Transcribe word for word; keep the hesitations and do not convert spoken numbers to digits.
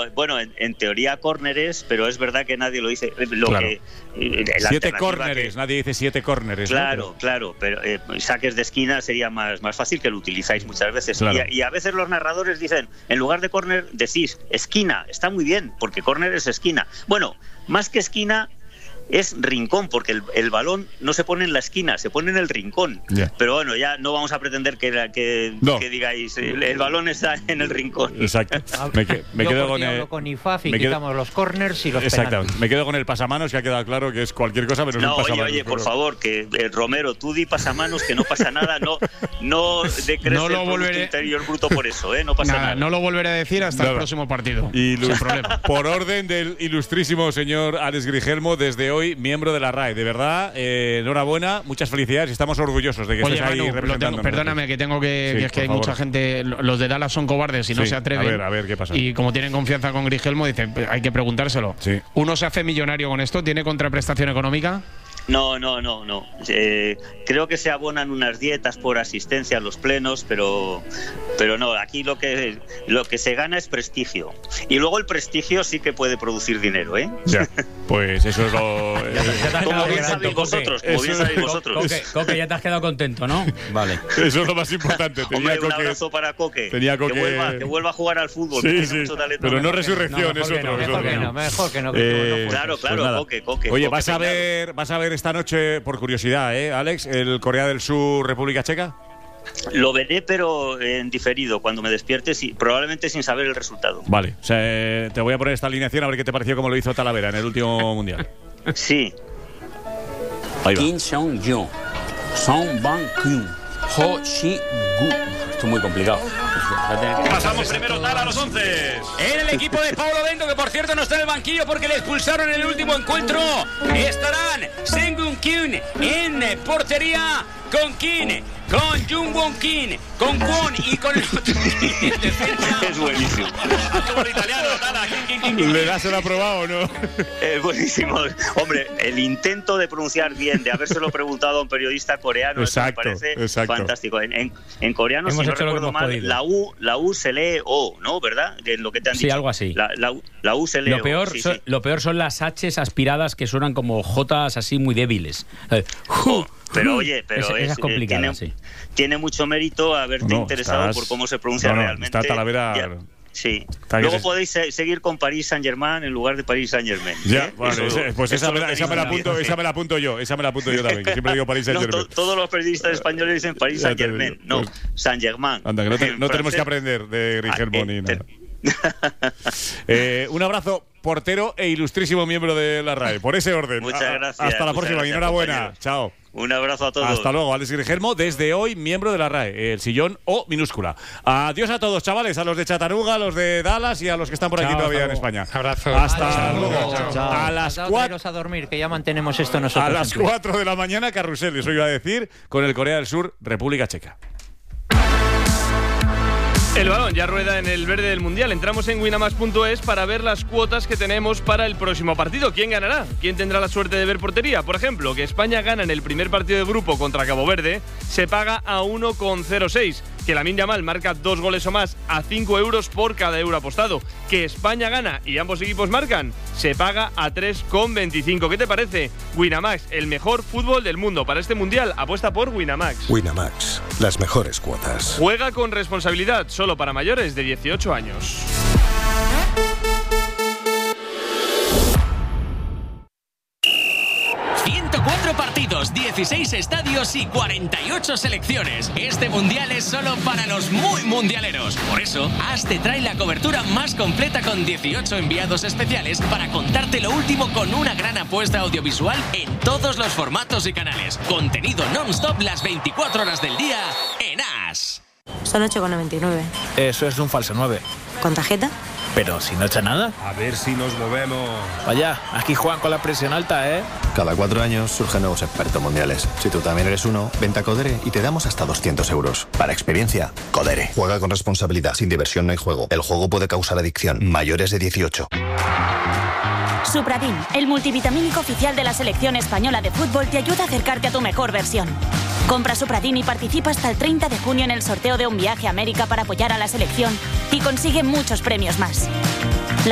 pero bueno, en, en teoría córneres, pero es verdad que nadie lo dice. Lo claro. que, siete córneres, nadie dice siete córneres. Claro, ¿no? claro, pero eh, saques de esquina sería más, más fácil, que lo utilizáis muchas veces. Claro. Y, y a veces los narradores dicen, en lugar de córner, decís esquina. Está muy bien, porque córner es esquina. Bueno, más que esquina, es rincón, porque el, el balón no se pone en la esquina, se pone en el rincón. Yeah. Pero bueno, ya no vamos a pretender que, que, no. que digáis el, el balón está en el rincón. Exacto. Me, que, me Yo quedo con el con I F A F y quitamos quedo, los corners y los exactamente. penaltis. Me quedo con el pasamanos, que ha quedado claro que es cualquier cosa menos no, un pasamanos. Oye, oye, pero... por favor, que eh, Romero, tú di pasamanos, que no pasa nada, no, no decreces no el volveré... interior bruto por eso, ¿eh? No pasa nada. nada. No lo volveré a decir hasta nada. El próximo partido. Y sin problema. Por orden del ilustrísimo señor Alex Grigelmo, desde hoy miembro de la R A E. De verdad, eh, enhorabuena, muchas felicidades y estamos orgullosos de que Oye, estés ahí representando. Perdóname, que tengo que, sí, que es que hay favor. mucha gente, los de Dallas son cobardes y no sí, se atreven. A ver, a ver, ¿qué pasa? Y como tienen confianza con Grigelmo, dicen, hay que preguntárselo. Sí. ¿Uno se hace millonario con esto? ¿Tiene contraprestación económica? No, no, no, no. Eh, creo que se abonan unas dietas por asistencia a los plenos, pero, pero no. Aquí lo que lo que se gana es prestigio. Y luego el prestigio sí que puede producir dinero, ¿eh? Ya, pues eso es lo. Eh, como bien sabéis vosotros, como bien sabéis vosotros. Coque, Coque, ya te has quedado contento, ¿no? Vale. Eso es lo más importante. Tenía Hombre, un Coque, abrazo para Coque. Tenía Coque. Que vuelva, que vuelva a jugar al fútbol. Sí, sí. Pero no resurrección, no, es otro. No, mejor que no, mejor que no. Que eh, no claro, claro, pues Coque, Coque. Oye, Coque vas a ver, vas a ver esta noche, por curiosidad, ¿eh, Alex? El Corea del Sur, República Checa. Lo veré, pero en diferido, cuando me despierte, y probablemente sin saber el resultado. Vale, o sea, eh, te voy a poner esta alineación a ver qué te pareció como lo hizo Talavera en el último mundial. Sí. Ahí va. Kim Seong-jung, Song Bang-kyun, Ho Chi-gu. Esto es muy complicado. Pasamos primero tal a los once. En el equipo de Paulo Bento, que por cierto no está en el banquillo porque le expulsaron en el último encuentro, estarán Seung-gun Kim en portería, con Kim, con Jung-won Kim, con Kwon y con el otro en defensa. Es buenísimo. Como el italiano, nada. ¿Le das el aprobado o no? Es buenísimo. Hombre, el intento de pronunciar bien, de habérselo preguntado a un periodista coreano, exacto, me parece exacto. fantástico. En, en, en coreano, Hemos si no hecho recuerdo mal, podido. la U, la U se lee O, ¿no? ¿Verdad? Que es lo que te han sí, dicho. algo así. La, la, la U se lee lo peor, O. Sí, son, sí. lo peor son las H's aspiradas que suenan como J's así muy débiles. Oh, pero oye, pero es, es, es complicada, tiene, sí. tiene mucho mérito haberte no, interesado estás, por cómo se pronuncia no, no, realmente. Está Talavera. Ya, sí. Está Luego es... podéis se seguir con Paris Saint-Germain en lugar de Paris Saint-Germain. Ya, ¿eh? vale, eso, pues esa me, la, esa, me la apunto, esa me la apunto yo, esa me la apunto yo también, que siempre digo Paris Saint-Germain. No, to, todos los periodistas españoles dicen Paris Saint-Germain, no, pues, Saint-Germain. Anda, que no, te, no tenemos que aprender de Grigelmo ah, ni nada. eh, un abrazo, portero e ilustrísimo miembro de la R A E, por ese orden. Muchas gracias. Hasta la próxima gracias, y enhorabuena. compañeros. Chao. Un abrazo a todos. Hasta luego, Alex Grigelmo, desde hoy miembro de la R A E, el sillón O minúscula. Adiós a todos, chavales, a los de Chattanooga, a los de Dallas y a los que están por aquí chao, todavía en España. Abrazo. Hasta chao, luego. Chao, chao. A las cuatro a dormir, que ya mantenemos esto nosotros. A las cuatro de la mañana, carrusel, eso iba a decir, con el Corea del Sur, República Checa. El balón ya rueda en el verde del Mundial. Entramos en winamax punto es para ver las cuotas que tenemos para el próximo partido. ¿Quién ganará? ¿Quién tendrá la suerte de ver portería? Por ejemplo, que España gana en el primer partido de grupo contra Cabo Verde, se paga a uno coma cero seis. Que Lamine Yamal marca dos goles o más a cinco euros por cada euro apostado. Que España gana y ambos equipos marcan, se paga a tres coma veinticinco. ¿Qué te parece? Winamax, el mejor fútbol del mundo. Para este Mundial, apuesta por Winamax. Winamax, las mejores cuotas. Juega con responsabilidad, solo para mayores de dieciocho años. ciento cuatro partidos, dieciséis estadios y cuarenta y ocho selecciones. Este mundial es solo para los muy mundialeros. Por eso, As te trae la cobertura más completa con dieciocho enviados especiales para contarte lo último con una gran apuesta audiovisual en todos los formatos y canales. Contenido non-stop las veinticuatro horas del día en As. Son ocho coma noventa y nueve. Eso es un falso nueve. ¿Con tarjeta? Pero si no echa nada. A ver si nos movemos. Vaya, aquí juegan con la presión alta, ¿eh? Cada cuatro años surgen nuevos expertos mundiales. Si tú también eres uno, vente a Codere y te damos hasta doscientos euros. Para experiencia, Codere. Juega con responsabilidad. Sin diversión no hay juego. El juego puede causar adicción. Mayores de dieciocho. Supradin, el multivitamínico oficial de la selección española de fútbol, te ayuda a acercarte a tu mejor versión. Compra Supradin y participa hasta el treinta de junio en el sorteo de un viaje a América para apoyar a la selección y consigue muchos premios más.